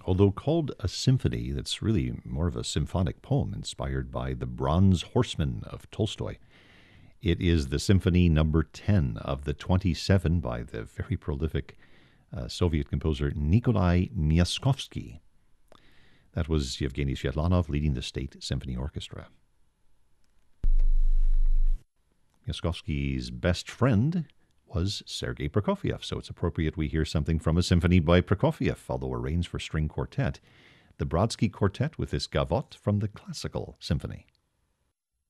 Although called a symphony, that's really more of a symphonic poem inspired by the Bronze Horseman of Tolstoy. It is the Symphony Number 10 of the 27 by the very prolific Soviet composer Nikolai Myaskovsky. That was Yevgeny Svetlanov leading the State Symphony Orchestra. Myaskovsky's best friend was Sergei Prokofiev, so it's appropriate we hear something from a symphony by Prokofiev, although arranged for string quartet. The Brodsky Quartet with this Gavotte from the Classical Symphony.